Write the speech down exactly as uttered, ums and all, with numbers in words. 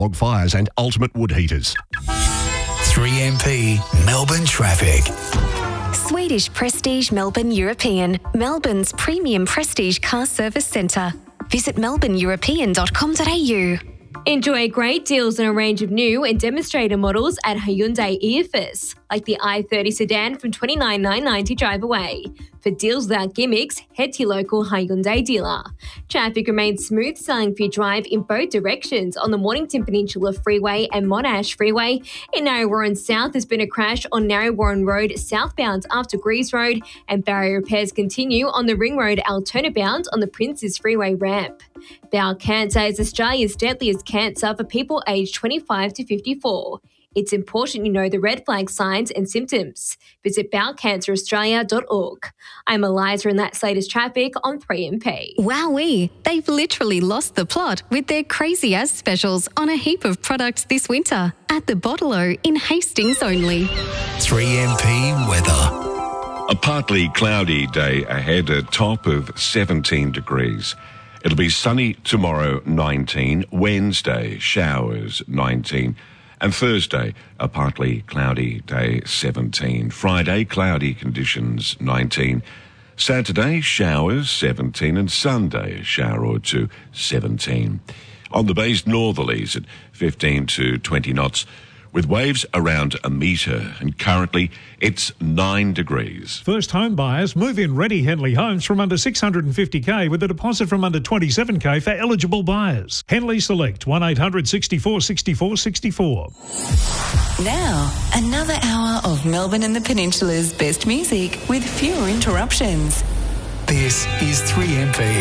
log fires and ultimate wood heaters. three M P Melbourne traffic. Swedish Prestige Melbourne European, Melbourne's premium prestige car service centre. Visit melbourne european dot com dot a u. Enjoy great deals on a range of new and demonstrator models at Hyundai Eofus, like the i thirty sedan from twenty-nine thousand nine hundred ninety dollars drive away. For deals without gimmicks, head to your local Hyundai dealer. Traffic remains smooth sailing for your drive in both directions on the Mornington Peninsula Freeway and Monash Freeway. In Narre Warren South, there's been a crash on Narre Warren Road southbound after Greaves Road, and barrier repairs continue on the Ring Road Altona bound on the Princes Freeway ramp. Bowel cancer is Australia's deadliest cancer for people aged twenty-five to fifty-four. It's important you know the red flag signs and symptoms. Visit bowel cancer australia dot org. I'm Eliza, and that's latest traffic on three M P. Wowee, they've literally lost the plot with their crazy ass specials on a heap of products this winter at the Bottle-O in Hastings only. three M P weather. A partly cloudy day ahead, a top of seventeen degrees. It'll be sunny tomorrow, nineteen. Wednesday, showers, nineteen. And Thursday, a partly cloudy day, seventeen. Friday, cloudy conditions, nineteen. Saturday, showers, seventeen. And Sunday, a shower or two, seventeen. On the bays, northerlies at fifteen to twenty knots, with waves around a metre, and currently it's nine degrees. First home buyers move in ready Henley Homes from under six hundred fifty thousand with a deposit from under twenty-seven thousand for eligible buyers. Henley Select, one eight hundred sixty-four sixty-four sixty-four. Now, another hour of Melbourne and the Peninsula's best music with fewer interruptions. This is three M P.